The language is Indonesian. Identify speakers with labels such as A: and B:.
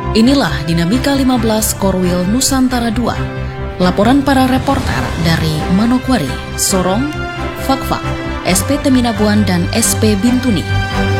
A: Inilah Dinamika 15 Korwil Nusantara II. Laporan para reporter dari Manokwari, Sorong, Fakfak, SP Teminabuan, dan SP Bintuni.